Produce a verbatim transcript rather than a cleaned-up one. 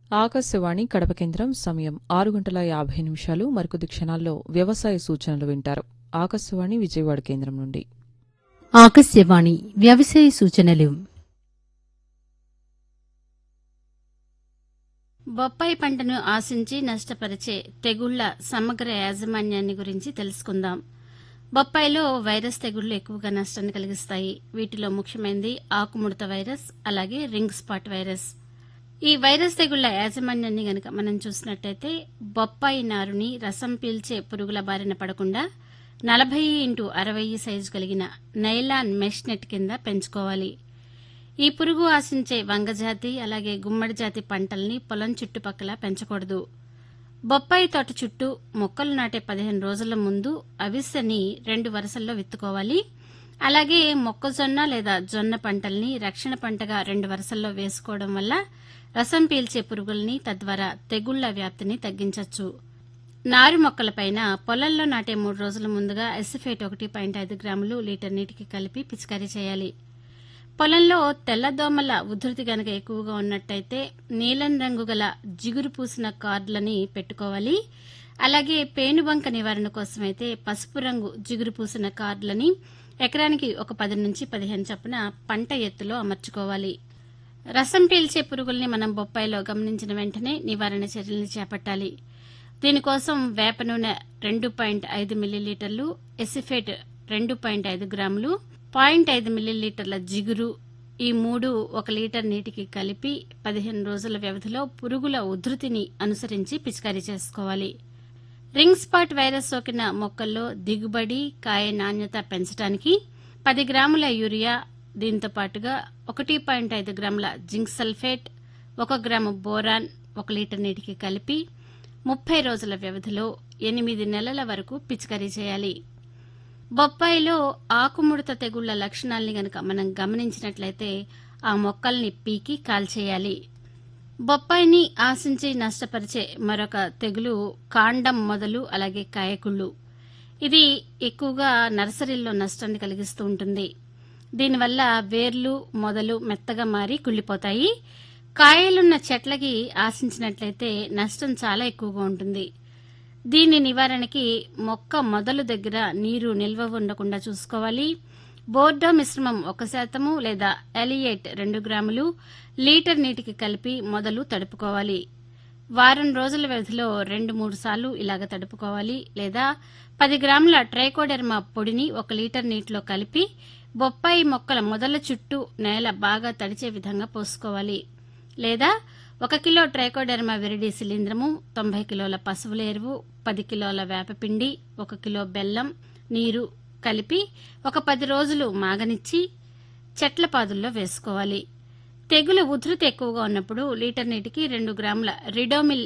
ఆకాశవాణి కడప కేంద్రం సమయం ఆరు గంటల యాభై నిమిషాలు మరికొద్ది క్షణాల్లో వ్యవసాయ సూచనలు వింటారు. ఆకాశవాణి విజయవాడ కేంద్రం నుండి. ఆకాశవాణి వ్యవసాయ సూచనలు. బొప్పాయి పంటను ఆశించి నష్టపరిచే తెగుళ్ల సమగ్ర యాజమాన్యాన్ని గురించి తెలుసుకుందాం. బొప్పాయిలో వైరస్ తెగుళ్లు ఎక్కువగా నష్టాన్ని కలిగిస్తాయి. వీటిలో ముఖ్యమైనది ఆకుముడత వైరస్, అలాగే రింగ్ స్పాట్ వైరస్. ఈ వైరస్ తెగుళ్ల యాజమాన్యాన్ని గనక మనం చూసినట్టయితే బొప్పాయి నారుని రసం పీల్చే పురుగుల బారిన పడకుండా నలభై ఇంటూ అరవై సైజు కలిగిన నైలాన్ మెష్ నెట్ కింద పెంచుకోవాలి. ఈ పురుగు ఆశించే వంగజాతి అలాగే గుమ్మడి జాతి పంటల్ని పొలం చుట్టుపక్కల పెంచకూడదు. బొప్పాయి తోట చుట్టూ మొక్కలు నాటే పదిహేను రోజుల ముందు అవిసెని రెండు వరుసల్లో విత్తుకోవాలి. అలాగే మొక్కజొన్న లేదా జొన్న పంటల్ని రక్షణ పంటగా రెండు వరుసల్లో వేసుకోవడం వల్ల రసం పీల్చే పురుగుల్ని తద్వారా తెగుళ్ల వ్యాప్తిని తగ్గించవచ్చు. నారు మొక్కలపైన పొలంలో నాటే మూడు రోజుల ముందుగా ఎసిఫేట్ ఒకటి పాయింట్ ఐదు గ్రాములు లీటర్ నీటికి కలిపి పిచికారీ చేయాలి. పొలంలో తెల్లదోమల ఉధృతి గనక ఎక్కువగా ఉన్నట్టయితే నీలం రంగు గల జిగురు పూసిన కార్డులని పెట్టుకోవాలి. అలాగే పేనుబంక నివారణ కోసమైతే పసుపు రంగు జిగురు పూసిన కార్డులని ఎకరానికి ఒక పది నుంచి పదిహేను చొప్పున పంట ఎత్తులో అమర్చుకోవాలి. రసం పీల్చే పురుగుల్ని మనం బొప్పాయిలో గమనించిన వెంటనే నివారణ చర్యల్ని చేపట్టాలి. దీనికోసం వేప నూనె రెండు పాయింట్ ఐదు మిల్లీలీటర్లు, ఎసిఫేట్ రెండు పాయింట్ ఐదు గ్రాములు, పాయింట్ ఐదు మిల్లీలీటర్ల జిగురు ఈ మూడు ఒక లీటర్ నీటికి కలిపి పదిహేను రోజుల వ్యవధిలో పురుగుల ఉధృతిని అనుసరించి పిచికారీ చేసుకోవాలి. రింగ్ స్పాట్ వైరస్ సోకిన మొక్కల్లో దిగుబడి, కాయ నాణ్యత పెంచడానికి పది గ్రాముల యూరియా, దీంతో పాటుగా ఒకటి పాయింట్ ఐదు గ్రాముల జింక్ సల్ఫేట్, ఒక గ్రాము బోరాన్ ఒక లీటర్ నీటికి కలిపి ముప్పై రోజుల వ్యవధిలో ఎనిమిది నెలల వరకు పిచికారీ చేయాలి. బొప్పాయిలో ఆకుముడత తెగుళ్ల లక్షణాల్ని గనక మనం గమనించినట్లయితే ఆ మొక్కల్ని పీకి కాల్చేయాలి. బొప్పాయిని ఆశించి నష్టపరిచే మరొక తెగులు కాండం మొదలు అలాగే కాయకుళ్ళు. ఇది ఎక్కువగా నర్సరీల్లో నష్టాన్ని కలిగిస్తూ ఉంటుంది. దీనివల్ల వేర్లు మొదలు మెత్తగా మారి కుళ్లిపోతాయి. కాయలున్న చెట్లకి ఆశించినట్లయితే నష్టం చాలా ఎక్కువగా ఉంటుంది. దీని నివారణకి మొక్క మొదలు దగ్గర నీరు నిల్వ ఉండకుండా చూసుకోవాలి. బోర్డో మిశ్రమం ఒక శాతము లేదా ఎలియేట్ రెండు గ్రాములు లీటర్ నీటికి కలిపి మొదలు తడుపుకోవాలి. వారం రోజుల వ్యవధిలో రెండు మూడు సార్లు ఇలాగ తడుపుకోవాలి. లేదా పది గ్రాముల ట్రైకోడెర్మా పొడిని ఒక లీటర్ నీటిలో కలిపి బొప్పాయి మొక్కల మొదల చుట్టూ నేల బాగా తడిచే విధంగా పోసుకోవాలి. లేదా ఒక కిలో ట్రైకోడెర్మా విరిడి శిలీంద్రము, తొంభై కిలోల పశువుల ఎరువు, పది కిలోల వేపపిండి, ఒక కిలో బెల్లం, నీరు కలిపి ఒక పది రోజులు మాగనిచ్చి చెట్ల పాదుల్లో వేసుకోవాలి. తెగులు ఉధృతి ఎక్కువగా ఉన్నప్పుడు లీటర్ నీటికి రెండు గ్రాముల రిడోమిల్